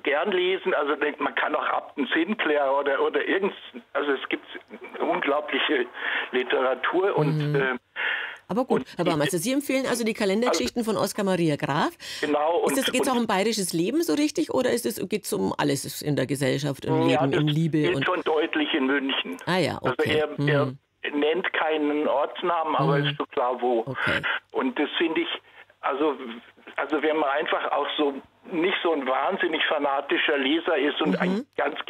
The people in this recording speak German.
gern lesen. Also man kann auch Upton Sinclair oder also es gibt unglaubliche Literatur und Aber gut, Herr Baumeister, Sie empfehlen also die Kalendergeschichten von Oskar Maria Graf. genau. Geht es auch um bayerisches Leben so richtig oder geht es um alles in der Gesellschaft, im Ja, Leben, das in Liebe? gilt schon deutlich in München. Ah ja, okay. Also er nennt keinen Ortsnamen, aber ist schon klar wo. Okay. Und das finde ich, also wenn man einfach auch so nicht so ein wahnsinnig fanatischer Leser ist und eigentlich ganz